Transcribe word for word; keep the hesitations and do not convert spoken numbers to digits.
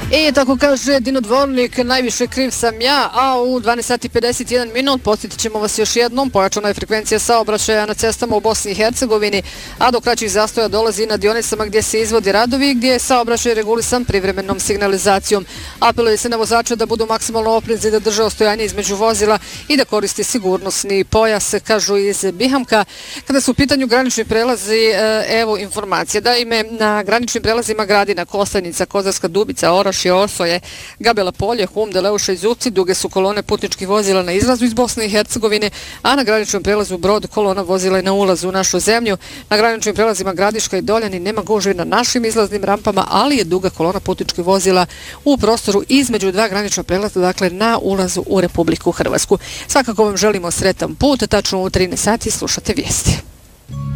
I tako kaže Dinodvornik, najviše kriv sam ja, a u dvanaest sati i pedeset jedan minut posjetit ćemo vas još jednom. Pojačana je frekvencija saobraćaja na cestama u Bosni i Hercegovini, a do kraćih zastoja dolazi na dionicama gdje se izvodi radovi, gdje je saobraćaj regulisan privremenom signalizacijom. Apeluje se na vozača da budu maksimalno oprezni, da drže ostojanje između vozila i da koriste sigurnosni pojas, kažu iz Bihamka. Kada su u pitanju granični prelazi, evo informacije da ime na graničnim prelazima Gradina, Kostajnica, Kozarska Dubica, Oraš i Osoje, Gabela Polje, Humde, Leuša i Zupci, duge su kolone putničkih vozila na izlazu iz Bosne i Hercegovine, a na graničnom prelazu Brod kolona vozila je na ulazu u našu zemlju. Na graničnim prelazima Gradiška i Doljani nema gužve na našim izlaznim rampama, ali je duga kolona putničkih vozila u prostoru između dva granična prelaza, dakle na ulazu u Republiku Hrvatsku. Svakako vam želimo sretan put, tačno u trinaest sati slušate vijesti.